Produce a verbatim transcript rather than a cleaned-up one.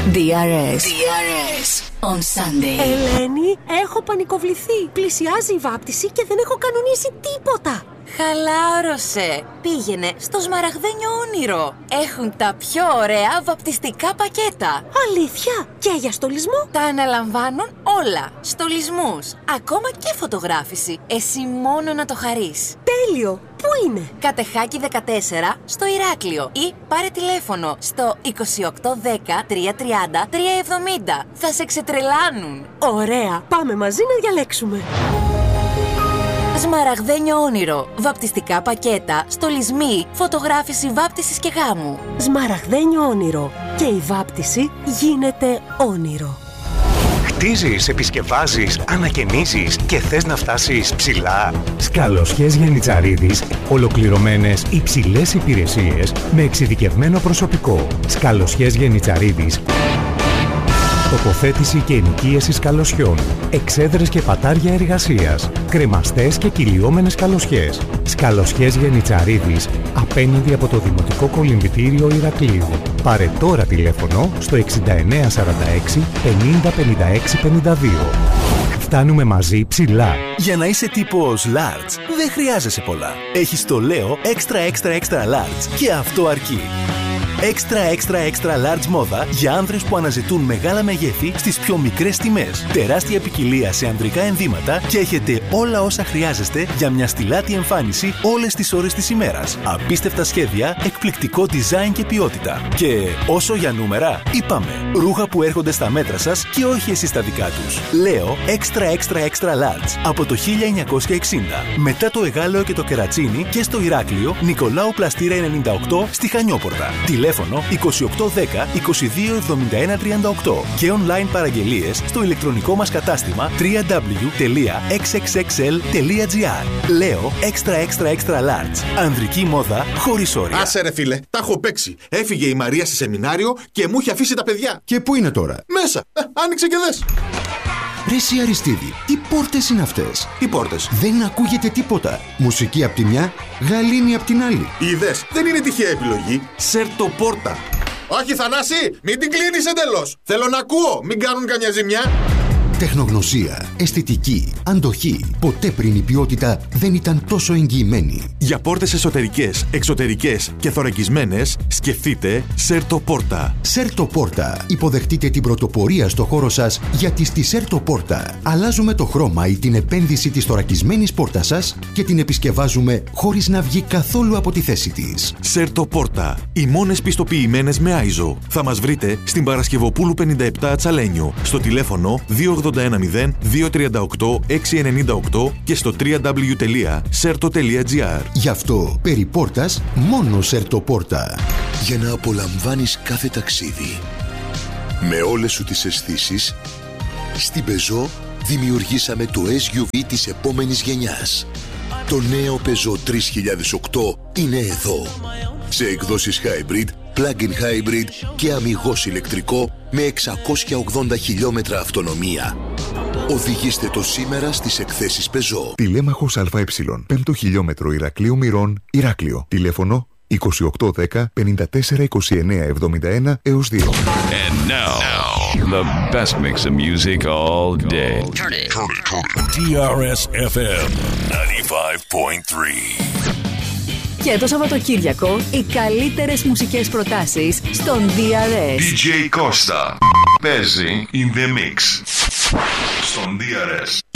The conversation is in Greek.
ντι αρ ες. ντι αρ ες on Sunday. Ελένη, έχω πανικοβληθεί. Πλησιάζει η βάπτιση και δεν έχω κανονίσει τίποτα. Χαλάρωσε. Πήγαινε στο Σμαραγδένιο Όνειρο. Έχουν τα πιο ωραία βαπτιστικά πακέτα. Αλήθεια? Και για στολισμό? Τα αναλαμβάνουν όλα. Στολισμούς, ακόμα και φωτογράφηση. Εσύ μόνο να το χαρείς. Τέλειο. Πού είναι? Κατεχάκη δεκατέσσερα στο Ηράκλειο. Ή πάρε τηλέφωνο στο είκοσι οκτώ δέκα τριακόσια τριάντα τριακόσια εβδομήντα. Θα σε ξετρελάνουν. Ωραία. Πάμε μαζί να διαλέξουμε. Σμαραγδένιο Όνειρο. Βαπτιστικά πακέτα, στολισμοί, φωτογράφηση βάπτισης και γάμου. Σμαραγδένιο Όνειρο. Και η βάπτιση γίνεται όνειρο. Χτίζεις, επισκευάζεις, ανακαινήσεις και θες να φτάσεις ψηλά. Σκαλοσιές Γιαννιτσαρίδης. Ολοκληρωμένες υψηλές υπηρεσίες με εξειδικευμένο προσωπικό. Σκαλοσιές Γιαννιτσαρίδης. Τοποθέτηση και ενοικίαση σκαλοσιών. Εξέδρες και πατάρια εργασίας. Κρεμαστές και κυλιόμενες σκαλοσιές. Σκαλοσιές Γιαννιτσαρίδης. Απέναντι από το Δημοτικό Κολυμβητήριο Ηρακλείου. Πάρε τώρα τηλέφωνο στο εξήντα εννέα σαράντα έξι πενήντα πενήντα έξι πενήντα δύο. Φτάνουμε μαζί ψηλά. Για να είσαι τύπος large, δεν χρειάζεσαι πολλά. Έχεις το Leo Extra Extra Extra Large και αυτό αρκεί. Extra Extra Extra Large μόδα για άνδρες που αναζητούν μεγάλα μεγέθη στις πιο μικρές τιμές. Τεράστια ποικιλία σε ανδρικά ενδύματα και έχετε όλα όσα χρειάζεστε για μια στιλάτη εμφάνιση όλες τις ώρες της ημέρας. Απίστευτα σχέδια, εκπληκτικό design και ποιότητα. Και όσο για νούμερα, είπαμε. Ρούχα που έρχονται στα μέτρα σας και όχι εσείς τα δικά τους. Λέω Extra Extra Extra Large από το χίλια εννιακόσια εξήντα. Μετά το Εγάλεο και το Κερατσίνι και στο Ηράκλειο, Νικολάου Πλαστήρα ενενήντα οκτώ στη Χανιόπορτα. Τηλέφωνο είκοσι οκτώ δέκα είκοσι δύο εβδομήντα ένα τριάντα οκτώ και online παραγγελίες στο ηλεκτρονικό μας κατάστημα double-u double-u double-u τελεία εξ εξ εξ ελ τελεία τζι άρ. Λέω Extra Extra Extra Large. Ανδρική μόδα χωρίς όρια. Άσε ρε φίλε, τα έχω παίξει. Έφυγε η Μαρία σε σεμινάριο και μου είχε αφήσει τα παιδιά. Και πού είναι τώρα? Μέσα. Ε, άνοιξε και δες. Ρε εσύ Αριστίδη, τι πόρτες είναι αυτές? Τι πόρτες? Δεν ακούγεται τίποτα. Μουσική απ' τη μια, γαλήνη απ' την άλλη. Είδες, δεν είναι τυχαία επιλογή. Σερτοπόρτα. Όχι Θανάση, μην την κλείνεις εντελώς. Θέλω να ακούω, μην κάνουν καμιά ζημιά. Τεχνογνωσία, αισθητική, αντοχή. Ποτέ πριν η ποιότητα δεν ήταν τόσο εγγυημένη. Για πόρτες εσωτερικές, εξωτερικές και θωρακισμένες, σκεφτείτε Σερτοπόρτα. Σερτοπόρτα. Υποδεχτείτε την πρωτοπορία στο χώρο σας, γιατί στη Σερτοπόρτα αλλάζουμε το χρώμα ή την επένδυση της θωρακισμένης πόρτας σας και την επισκευάζουμε χωρίς να βγει καθόλου από τη θέση της. Σερτοπόρτα. Οι μόνες πιστοποιημένες με άιζο. Θα μας βρείτε στην Παρασκευοπούλου πενήντα επτά Τσαλένιο, στο τηλέφωνο δύο ογδόντα ένα μηδέν δύο τριάντα οκτώ έξι ενενήντα οκτώ και στο double-u double-u double-u τελεία σέρτο τελεία τζι άρ. Γι' αυτό, περί πόρτας, μόνο Σερτοπόρτα. Για να απολαμβάνεις κάθε ταξίδι με όλες σου τις αισθήσεις, στην Peugeot δημιουργήσαμε το ες γιου βι της επόμενης γενιάς. Το νέο Peugeot τρεις χιλιάδες οκτώ είναι εδώ. Σε εκδόσεις hybrid, plug-in hybrid και αμιγώς ηλεκτρικό με εξακόσια ογδόντα χιλιόμετρα αυτονομία. Οδηγήστε το σήμερα στις εκθέσεις Peugeot. Τηλέμαχος ΑΕ, πέμπτο χιλιόμετρο Ηρακλείου Μυρών, Ηράκλειο. Τηλέφωνο είκοσι οκτώ δέκα πενήντα τέσσερα είκοσι εννέα εβδομήντα ένα έως δύο. And now, now, the best mix of music all day. Turn it, turn it, turn it. ντι αρ ες εφ εμ ενενήντα πέντε κόμμα τρία. Και το Σαββατοκύριακο, οι καλύτερες μουσικές προτάσεις στον ντι αρ ες. ντι τζέι Costa παίζει in the mix στον ντι αρ ες.